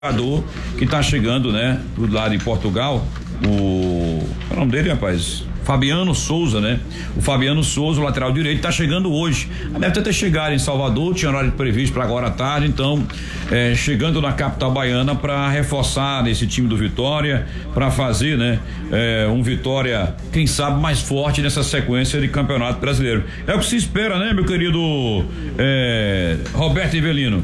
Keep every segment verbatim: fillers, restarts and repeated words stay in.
jogador que tá chegando, né, do lado de Portugal, o, qual é o nome dele, rapaz? Fabiano Souza, né? O Fabiano Souza, o lateral direito, tá chegando hoje. Deve até chegar em Salvador, tinha horário previsto para agora à tarde, então, é, chegando na capital baiana para reforçar esse time do Vitória, para fazer, né, é, um Vitória, quem sabe, mais forte nessa sequência de campeonato brasileiro. É o que se espera, né, meu querido é, Roberto Ivelino?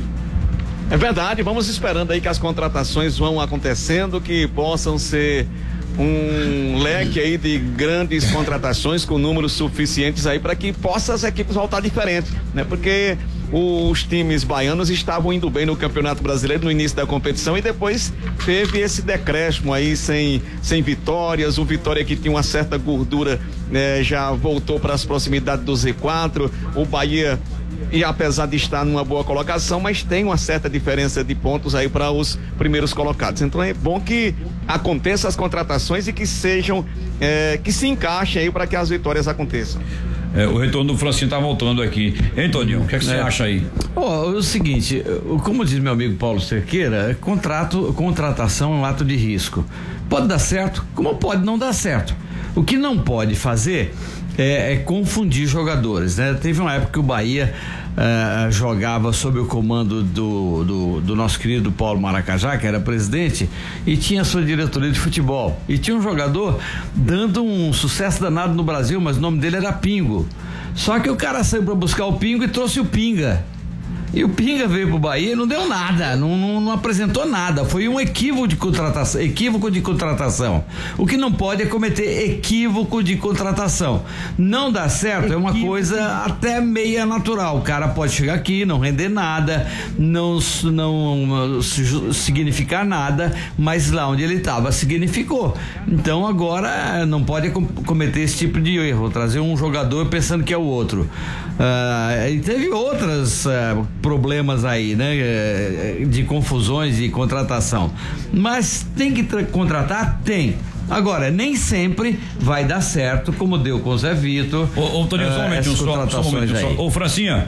É verdade, vamos esperando aí que as contratações vão acontecendo, que possam ser um leque aí de grandes contratações com números suficientes aí para que possam as equipes voltar diferentes, né? Porque os times baianos estavam indo bem no Campeonato Brasileiro no início da competição e depois teve esse decréscimo aí sem, sem vitórias. O Vitória, que tinha uma certa gordura, né, já voltou para as proximidades do Z quatro. O Bahia, e apesar de estar numa boa colocação, mas tem uma certa diferença de pontos aí para os primeiros colocados. Então é bom que aconteçam as contratações e que sejam, é, que se encaixem aí para que as vitórias aconteçam. É, o retorno do Francinho tá voltando aqui. Hein, Toninho, o que, é que você é. acha aí? Oh, é o seguinte, como diz meu amigo Paulo Cerqueira, contrato, contratação é um ato de risco. Pode dar certo, como pode não dar certo. O que não pode fazer é, é confundir jogadores, né? Teve uma época que o Bahia uh, jogava sob o comando do, do, do nosso querido Paulo Maracajá, que era presidente, e tinha sua diretoria de futebol. E tinha um jogador dando um sucesso danado no Brasil, mas o nome dele era Pingo. Só que o cara saiu para buscar o Pingo e trouxe o Pinga. E o Pinga veio pro Bahia e não deu nada, não, não, não apresentou nada, foi um equívoco de contratação, equívoco de contratação. O que não pode é cometer equívoco de contratação. Não dá certo, equívoco. É uma coisa até meia natural. O cara pode chegar aqui, não render nada, não, não significar nada, mas lá onde ele estava significou. Então agora não pode cometer esse tipo de erro, trazer um jogador pensando que é o outro. Uh, e teve outras uh, problemas aí, né? De confusões e contratação. Mas tem que tra- contratar? Tem. Agora, nem sempre vai dar certo, como deu com o Zé Vitor. Ô, ô Toninho, uh, só um momentinho, só, só um momentinho, só. Ô, Francinha.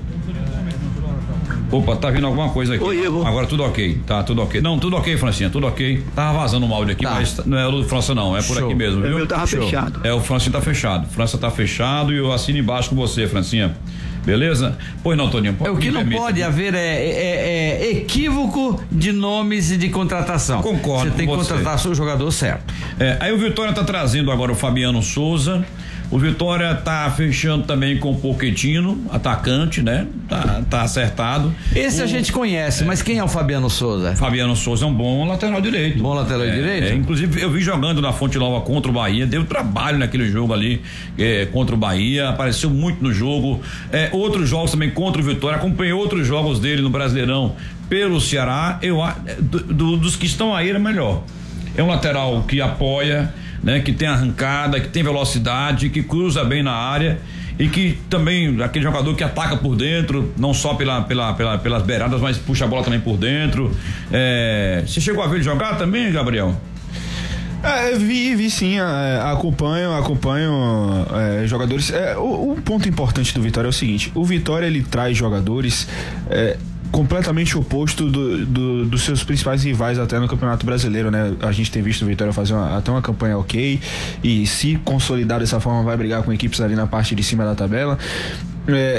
Opa, tá vindo alguma coisa aqui. Oi, Igor. Agora tudo ok, tá tudo ok. Não, tudo ok, Francinha, tudo ok. Tava vazando um áudio aqui, tá. Mas não é o do França não, é por Show. Aqui mesmo, viu? O meu tava Show. fechado. É, o Francinha tá fechado. França tá fechado e eu assino embaixo com você, Francinha. Beleza? Pois não, Toninho. É, o que não permite. Pode haver é, é, é equívoco de nomes e de contratação. Concordo. Você tem que contratar seu jogador certo. É, aí o Vitória tá trazendo agora o Fabiano Souza. O Vitória tá fechando também com o Pochettino, atacante, né? Tá, tá acertado. Esse o, a gente conhece, é, mas quem é o Fabiano Souza? Fabiano Souza é um bom lateral direito. Bom lateral é, direito? É, inclusive eu vi jogando na Fonte Nova contra o Bahia, deu trabalho naquele jogo ali, é, contra o Bahia, apareceu muito no jogo. É, outros jogos também contra o Vitória, acompanhei outros jogos dele no Brasileirão pelo Ceará. Eu, do, do, dos que estão aí, ele é melhor. É um lateral que apoia, né, que tem arrancada, que tem velocidade, que cruza bem na área e que também aquele jogador que ataca por dentro, não só pela, pela, pela, pelas beiradas, mas puxa a bola também por dentro. É, você chegou a ver ele jogar também, Gabriel? É, vi, vi sim, é, acompanho, acompanho é, jogadores. É, o, o ponto importante do Vitória é o seguinte: o Vitória ele traz jogadores é, completamente oposto do, do, dos seus principais rivais até no Campeonato Brasileiro, né? A gente tem visto o Vitória fazer uma, até uma campanha ok e se consolidar dessa forma vai brigar com equipes ali na parte de cima da tabela. É,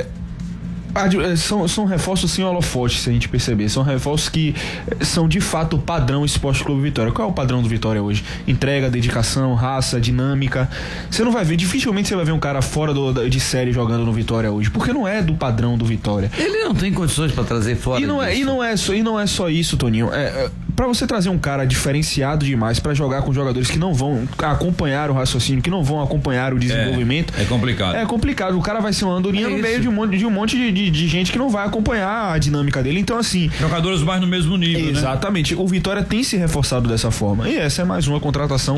São, são reforços sim holofotes, se a gente perceber. São reforços que são de fato o padrão Esporte Clube Vitória. Qual é o padrão do Vitória hoje? Entrega, dedicação, raça, dinâmica. Você não vai ver, dificilmente você vai ver um cara fora do, de série jogando no Vitória hoje, porque não é do padrão do Vitória. Ele não tem condições para trazer fora. E não, é, e, não é só, e não é só isso, Toninho. É, é, para você trazer um cara diferenciado demais para jogar com jogadores que não vão acompanhar o raciocínio, que não vão acompanhar o desenvolvimento. É, é complicado. É complicado. O cara vai ser uma andorinha é no meio de um monte de, um monte de, de de gente que não vai acompanhar a dinâmica dele. Então, assim, jogadores mais no mesmo nível, exatamente, né? O Vitória tem se reforçado dessa forma e essa é mais uma contratação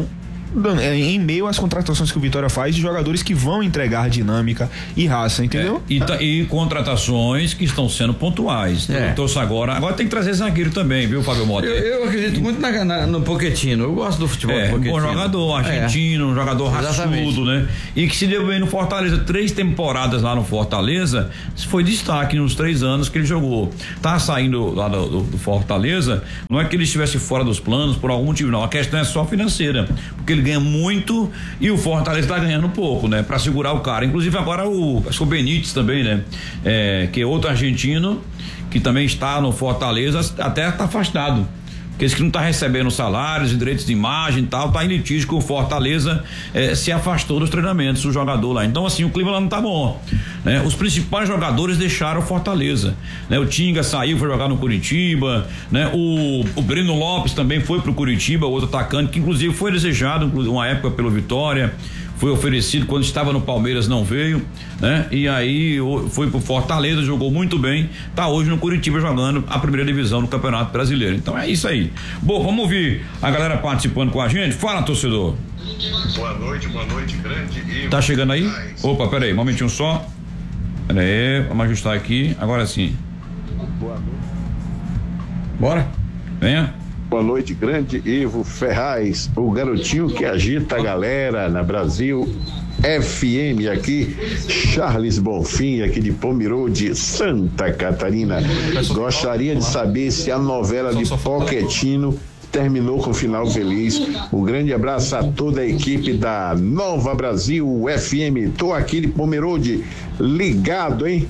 em meio às contratações que o Vitória faz de jogadores que vão entregar dinâmica e raça, entendeu? É, e, tá, e contratações que estão sendo pontuais. É. Trouxe agora, agora tem que trazer zagueiro também, viu, Fábio Mota? Eu, eu acredito muito na, na, no Pochettino, eu gosto do futebol É, do um Pochettino. bom jogador, argentino, É. um jogador Exatamente. raçudo, né? E que se deu bem no Fortaleza, três temporadas lá no Fortaleza, foi destaque nos três anos que ele jogou. Tá saindo lá do, do, do Fortaleza, não é que ele estivesse fora dos planos por algum motivo, não. A questão é só financeira, porque ele ganha muito e o Fortaleza tá ganhando pouco, né? Pra segurar o cara. Inclusive agora o, acho que o Benítez também, né? É, que é outro argentino que também está no Fortaleza, até tá afastado. Porque esse que não está recebendo salários e direitos de imagem e tal, tá em litígio com o Fortaleza, eh, se afastou dos treinamentos, o jogador lá. Então, assim, o clima lá não tá bom, né? Os principais jogadores deixaram o Fortaleza, né? O Tinga saiu, foi jogar no Curitiba, né? O, o Breno Lopes também foi pro Curitiba, outro atacante, que inclusive foi desejado, uma época pelo Vitória, foi oferecido quando estava no Palmeiras, não veio, né? E aí foi pro Fortaleza, jogou muito bem, tá hoje no Curitiba jogando a primeira divisão do Campeonato Brasileiro. Então é isso aí. Bom, vamos ouvir a galera participando com a gente. Fala, torcedor. Boa noite, boa noite, grande e... Tá chegando aí? Opa, peraí, um momentinho só. Peraí, vamos ajustar aqui. Agora sim. Boa noite. Bora? Venha. Boa noite, grande Ivo Ferraz, o garotinho que agita a galera na Brasil F M aqui, Charles Bonfim, aqui de Pomerode, Santa Catarina. Gostaria de saber se a novela de Pochettino terminou com final feliz. Um grande abraço a toda a equipe da Nova Brasil F M. Tô aqui de Pomerode, ligado, hein?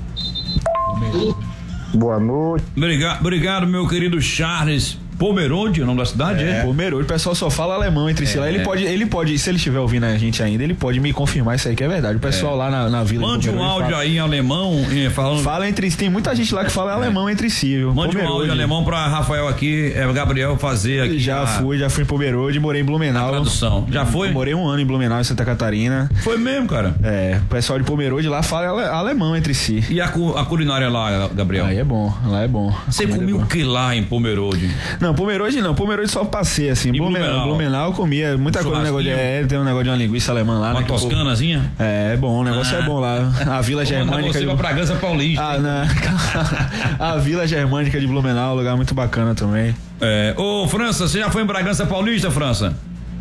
Boa noite. Obrigado, obrigado, meu querido Charles. Pomerode, o nome da cidade, é? É, Pomerode, o pessoal só fala alemão entre si lá. Ele pode, ele pode, se ele estiver ouvindo a gente ainda, ele pode me confirmar isso aí que é verdade. O pessoal lá na, na vila. Mande um áudio fala, aí em alemão, eh, falando. Fala entre si, tem muita gente lá que fala alemão entre si, viu? Mande um Pomerode. áudio em alemão pra Rafael aqui, é, Gabriel fazer aqui. Já a, fui, já fui em Pomerode, morei em Blumenau. tradução. Já foi? Eu morei um ano em Blumenau, em Santa Catarina. Foi mesmo, cara. É, o pessoal de Pomerode lá fala ale- alemão entre si. E a, cu- a culinária lá, Gabriel? Aí é bom, lá é bom. Você Comida comeu é o bom. que lá em Pomerode? Não, Pomerode não, Pomerode só passei assim. E Blumenau, Blumenau? Blumenau eu comia muita coisa, negócio de, é, tem um negócio de uma linguiça alemã lá, Uma né? que o povo- toscanazinha? É, é bom, o negócio Ah. é bom lá. A Vila Germânica. Você de- vai pra Bragança Paulista. Ah, não. A Vila Germânica de Blumenau, um lugar muito bacana também. É, ô França, você já foi em Bragança Paulista, França?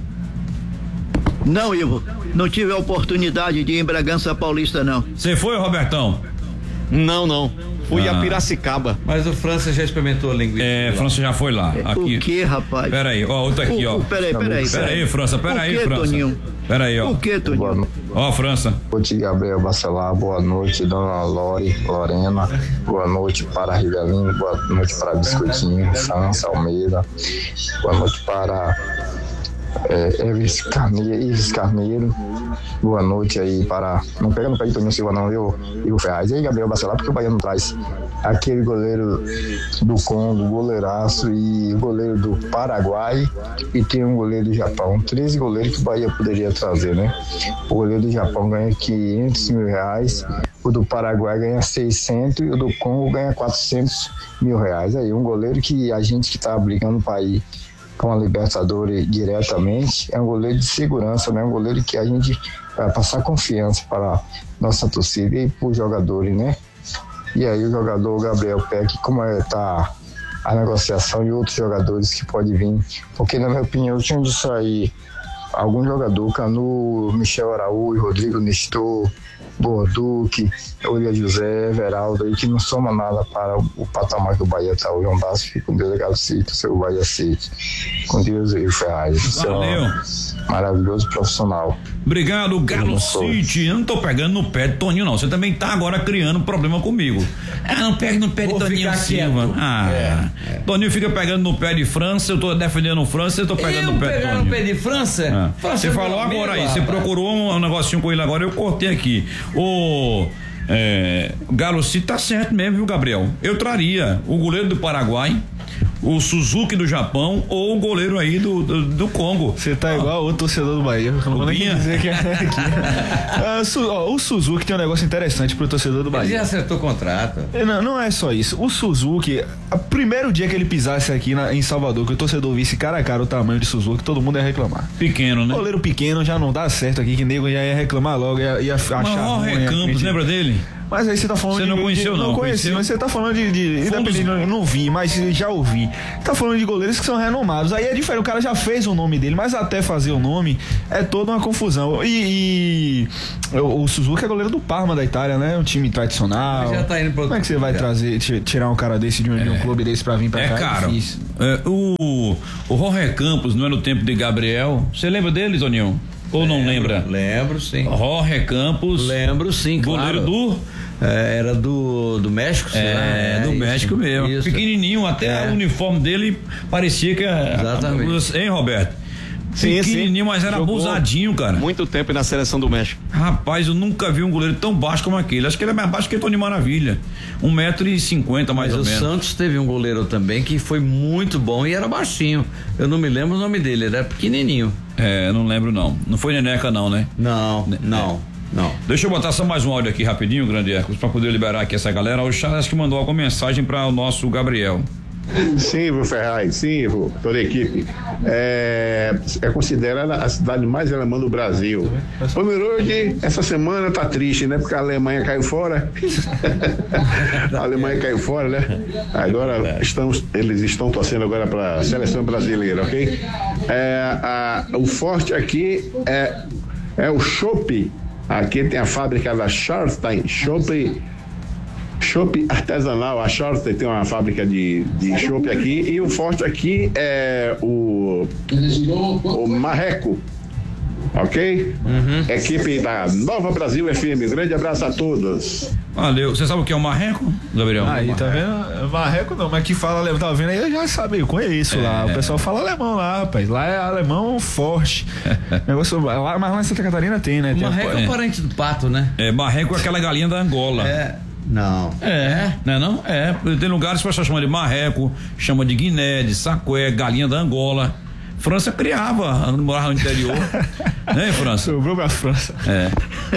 Não, Ivo, não tive a oportunidade de ir em Bragança Paulista, não. Você foi, Robertão? Não, não. Fui Ah. a Piracicaba. Mas o França já experimentou a linguiça. É, França já foi lá. Aqui. O que, rapaz? Pera aí, ó, outra aqui, O- ó. o- Peraí, peraí. Pera aí, França, pera O aí, que, França. Toninho? Pera aí, ó. O que, Boa Toninho? noite. Ó, França. Boa noite, Gabriel Bacelar. Boa noite, dona Lore, Lorena. Boa noite para Rivelino. Boa noite para Biscoitinho, França Almeida. Boa noite para é, Eves Carneiro, Ives Carneiro. Boa noite aí para. Não pega no pé de Toninho Silva, não, viu? E o Ferraz. E aí, Gabriel Bacelar, porque o Baiano traz aquele goleiro do Congo, goleiraço, e o goleiro do Paraguai, e tem um goleiro do Japão. Três goleiros que o Bahia poderia trazer, né? O goleiro do Japão ganha quinhentos mil reais, o do Paraguai ganha seiscentos e o do Congo ganha quatrocentos mil reais. Aí, um goleiro que a gente que tá brigando para ir com a Libertadores diretamente, é um goleiro de segurança, né? Um goleiro que a gente vai passar confiança para nossa torcida e para os jogadores, né? E aí o jogador Gabriel Peck, como é tá a negociação e outros jogadores que podem vir, porque na minha opinião tinha de sair algum jogador, Canu, Michel Araújo, Rodrigo Nestor, Borduque, Olha José, Everaldo, aí que não soma nada para o, o patamar que o Bahia está hoje. Um abraço, fica com Deus, legal City, seu Bahia City. Com Deus e o Ferraz. Você é um Valeu. maravilhoso profissional. Obrigado, Galo não sou. City. Eu não tô pegando no pé de Toninho, não. Você também tá agora criando problema comigo. Ah, não pegue no pé de Vou Toninho ficar Silva. quieto. Ah, É, é. Toninho fica pegando no pé de França, eu tô defendendo França, eu tô pegando Eu no pé de pegar Toninho. no pé de França? Ah. França Você é falou meu agora amigo, aí, você rapaz. procurou um, um negocinho com ele agora, eu cortei aqui. O é, Galo City tá certo mesmo, viu, Gabriel? Eu traria o goleiro do Paraguai, o Suzuki do Japão ou o goleiro aí do, do, do Congo. Você tá ah. igual o torcedor do Bahia. Eu não vou nem dizer que é aqui. uh, su, ó, o Suzuki tem um negócio interessante pro torcedor do Bahia. Ele já acertou o contrato. Não, não é só isso. O Suzuki, o primeiro dia que ele pisasse aqui na, em Salvador, que o torcedor visse cara a cara o tamanho de Suzuki, todo mundo ia reclamar. Pequeno, né? Goleiro pequeno já não dá certo aqui, que nego já ia reclamar logo, ia, ia achar. Mas o Campos, lembra dele? Mas aí você tá falando você de. Você não conheceu, de, não? Não conheci, mas você tá falando de. de independente, não, não vi, mas já ouvi. Tá falando de goleiros que são renomados. Aí é diferente, o cara já fez o nome dele, mas até fazer o nome é toda uma confusão. E. e o, o Suzuki é goleiro do Parma da Itália, né? Um time tradicional. Já tá indo pro... Como é que você vai trazer, tirar um cara desse de um, é. de um clube desse pra vir pra é cá? Caro. É, o, o Jorge Campos não é no tempo de Gabriel. Você lembra dele, Toninho? Ou não lembra? Lembro, sim. Jorge Campos. Lembro, sim, goleiro claro. do... É, era do, do México, sei é, lá. É, do isso, México mesmo. Isso. Pequenininho, até é. o uniforme dele parecia que era. Exatamente. Hein, Roberto? Sim, pequenininho, sim. mas era Jogou abusadinho, cara. Muito tempo na seleção do México. Rapaz, eu nunca vi um goleiro tão baixo como aquele. Acho que ele é mais baixo que o Tony Maravilha. Um metro e cinquenta, mais mas ou o menos. O Santos teve um goleiro também que foi muito bom e era baixinho. Eu não me lembro o nome dele, ele era pequenininho. É, não lembro não. Não foi Neneca não, né? Não, ne não. É. Não. Deixa eu botar só mais um áudio aqui rapidinho, Grande Hércules, pra poder liberar aqui essa galera. O Charles que mandou alguma mensagem para o nosso Gabriel. Sim, Ivo Ferraz, sim, Ivo, toda a equipe. É, é considerada a cidade mais alemã do Brasil. Pomerode, essa semana tá triste, né? Porque a Alemanha caiu fora. A Alemanha caiu fora, né? Agora estamos, eles estão torcendo agora para a seleção brasileira, ok? É, a, o forte aqui é, é o chopp. Aqui tem a fábrica da Scharstein, chopp. Chopp artesanal, a Scharstein tem uma fábrica de, de chopp aqui, e o forte aqui é o, o Marreco, ok? Uhum. Equipe da Nova Brasil F M, grande abraço a todos. Valeu, você sabe o que é o Marreco, Gabriel? Aí, tá vendo? Marreco não, mas que fala alemão, tá vendo aí, eu já sabe, eu conheço é. lá, o pessoal fala alemão lá, rapaz, lá é alemão forte. Negócio, lá, mas lá em Santa Catarina tem, né? O tem Marreco a... é o parente do pato, né? É, Marreco é aquela galinha da Angola. É. Não. É, não é não? É, tem lugares que o pessoal chama de marreco, chama de guiné, de sacué, galinha da Angola. França criava, morava no interior. Né, França? Sobrou pra França. É.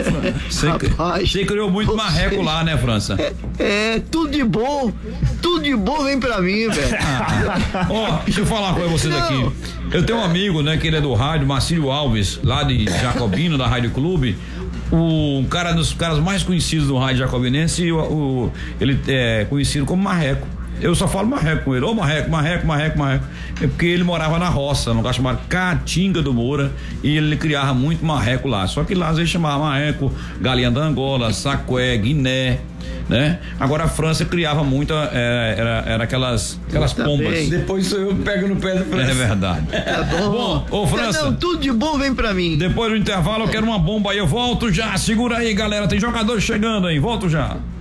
Você criou muito você... marreco lá, né, França? É, é, tudo de bom, tudo de bom vem pra mim, velho. Ó, oh, deixa eu falar com vocês não. aqui. Eu tenho um amigo, né, que ele é do rádio, Marcílio Alves, lá de Jacobino, da Rádio Clube. O cara dos caras mais conhecidos do rádio jacobinense, o, o, ele é conhecido como Marreco. Eu só falo Marreco com ele, ô Marreco, Marreco, Marreco, Marreco. É porque ele morava na roça, num lugar chamado Caatinga do Moura, e ele criava muito marreco lá. Só que lá às vezes chamava marreco, galinha da Angola, sacué, guiné, né? Agora a França criava muito, é, era, era aquelas, aquelas pombas. Depois eu pego no pé do França. É verdade. Tá bom. Bom, ô França. Não, tudo de bom vem pra mim. Depois do intervalo eu quero uma bomba aí, eu volto já. Segura aí, galera, tem jogadores chegando aí, volto já.